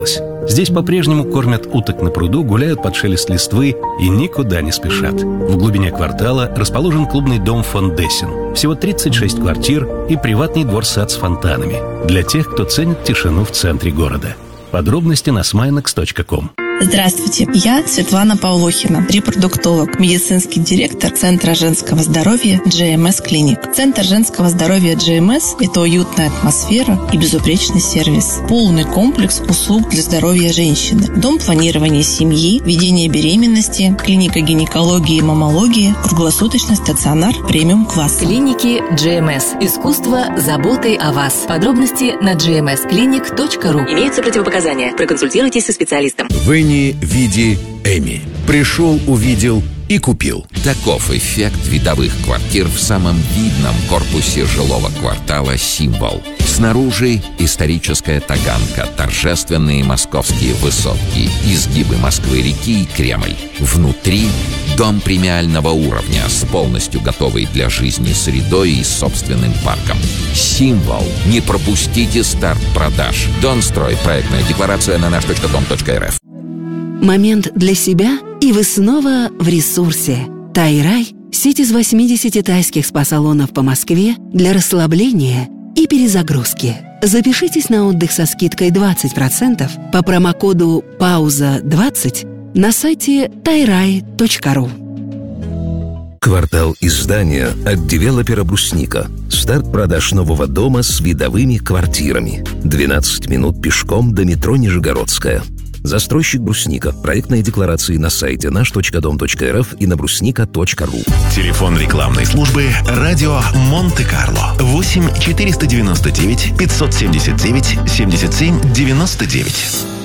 Здесь по-прежнему кормят уток на пруду, гуляют под шелест листвы и никуда не спешат. В глубине квартала расположен клубный дом фон Дессен. Всего 36 квартир и приватный двор-сад с фонтанами. Для тех, кто ценит тишину в центре города. Подробности на sminex.com. Здравствуйте, я Светлана Павлохина, репродуктолог, медицинский директор Центра женского здоровья GMS Clinic. Центр женского здоровья GMS – это уютная атмосфера и безупречный сервис. Полный комплекс услуг для здоровья женщины. Дом планирования семьи, ведения беременности, клиника гинекологии и маммологии, круглосуточный стационар премиум-класса. Клиники GMS. Искусство заботы о вас. Подробности на gmsclinic.ru. Имеются противопоказания. Проконсультируйтесь со специалистом. В виде Эми. Пришел, увидел и купил. Таков эффект видовых квартир в самом видном корпусе жилого квартала «Символ». Снаружи историческая Таганка, торжественные московские высотки, изгибы Москвы-реки и Кремль. Внутри дом премиального уровня с полностью готовой для жизни средой и собственным парком. «Символ». Не пропустите старт продаж. Донстрой. Проектная декларация на наш.дом.рф. Момент для себя, и вы снова в ресурсе. Тайрай – сеть из 80 тайских спа-салонов по Москве для расслабления и перезагрузки. Запишитесь на отдых со скидкой 20% по промокоду «Пауза20» на сайте tairai.ru. Квартал издания от девелопера «Брусника». Старт продаж нового дома с видовыми квартирами. 12 минут пешком до метро Нижегородская. Застройщик «Брусника». Проектные декларации на сайте наш.дом.рф и на брусника.ру. Телефон рекламной службы «Радио Монте-Карло». 8 499 579 77 99.